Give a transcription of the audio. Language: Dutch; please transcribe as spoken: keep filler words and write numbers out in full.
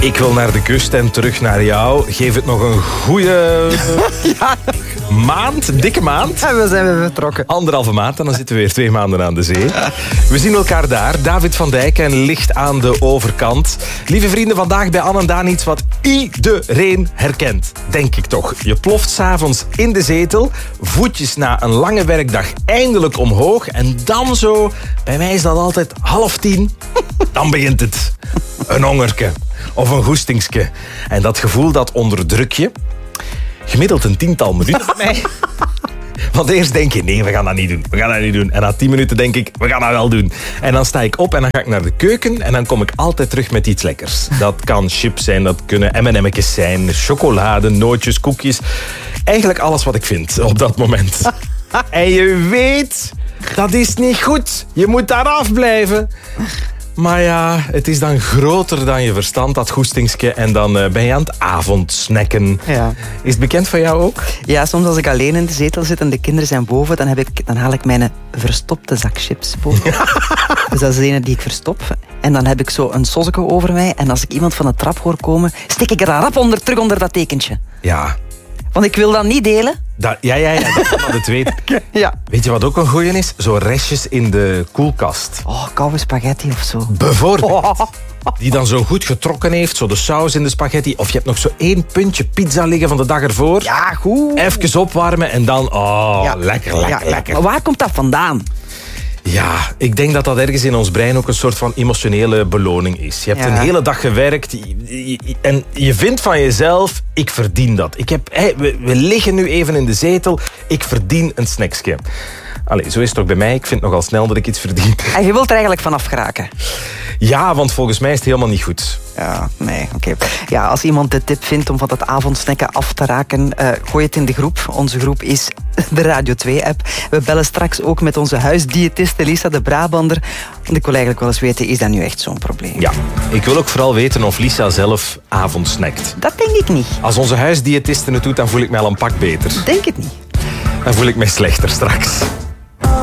Ik wil naar de kust en terug naar jou. Geef het nog een goede Ja. maand, dikke maand. En we zijn weer vertrokken. Anderhalve maand en dan zitten we weer twee maanden aan de zee. We zien elkaar daar. David van Dijk en ligt aan de overkant. Lieve vrienden, vandaag bij Anne en Daan iets wat iedereen herkent. Denk ik toch. Je ploft 's avonds in de zetel. Voetjes na een lange werkdag eindelijk omhoog. En dan zo, bij mij is dat altijd half tien. Dan begint het. Een hongerke. Of een goestingske. En dat gevoel, dat onderdruk je. Gemiddeld een tiental minuten bij mij. Want eerst denk je, nee, we gaan dat niet doen. We gaan dat niet doen. En na tien minuten denk ik, we gaan dat wel doen. En dan sta ik op en dan ga ik naar de keuken. En dan kom ik altijd terug met iets lekkers. Dat kan chips zijn, dat kunnen M en M'tjes zijn. Chocolade, nootjes, koekjes. Eigenlijk alles wat ik vind op dat moment. En je weet, dat is niet goed. Je moet daar afblijven. Maar ja, het is dan groter dan je verstand, dat goestingske. En dan uh, ben je aan het avondsnacken. Ja. Is het bekend van jou ook? Ja, soms als ik alleen in de zetel zit en de kinderen zijn boven, dan, heb ik, dan haal ik mijn verstopte zak chips boven. Dus dat is de ene die ik verstop. En dan heb ik zo een sozzeke over mij. En als ik iemand van de trap hoor komen, steek ik er dan rap onder, terug onder dat tekentje. Ja. Want ik wil dat niet delen. Dat, ja, ja, ja, dat kan dat het weten. Ja. Weet je wat ook een goeie is? Zo restjes in de koelkast. Oh, koude spaghetti of zo. Bijvoorbeeld. Oh. Die dan zo goed getrokken heeft, zo de saus in de spaghetti. Of je hebt nog zo één puntje pizza liggen van de dag ervoor. Ja, goed. Even opwarmen en dan, oh, Ja. lekker, lekker, Ja, ja. lekker. Maar waar komt dat vandaan? Ja, ik denk dat dat ergens in ons brein ook een soort van emotionele beloning is. Je hebt Ja. een hele dag gewerkt en je vindt van jezelf, ik verdien dat. Ik heb, hey, we, we liggen nu even in de zetel, ik verdien een snacksje. Allee, zo is het ook bij mij. Ik vind nogal snel dat ik iets verdien. En je wilt er eigenlijk vanaf geraken. Ja, want volgens mij is het helemaal niet goed. Ja, nee, oké. Ja, als iemand de tip vindt om van dat avondsnacken af te raken, uh, gooi het in de groep. Onze groep is de Radio twee-app. We bellen straks ook met onze huisdiëtiste Lisa de Brabander. Want ik wil eigenlijk wel eens weten, is dat nu echt zo'n probleem? Ja, ik wil ook vooral weten of Lisa zelf avondsnackt. Dat denk ik niet. Als onze huisdiëtiste het doet, dan voel ik mij al een pak beter. Denk het niet. Dan voel ik mij slechter straks.